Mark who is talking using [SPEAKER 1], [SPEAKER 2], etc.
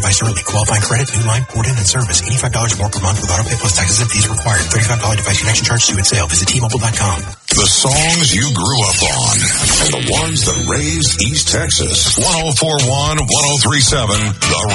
[SPEAKER 1] Advice early. Qualifying credit, new line, port in, and service. $85 more per month with auto pay plus taxes and fees required. $35 device connection charge due at sale. Visit T-Mobile.com.
[SPEAKER 2] The songs you grew up on and the ones that raised East Texas. 1041, 1037, The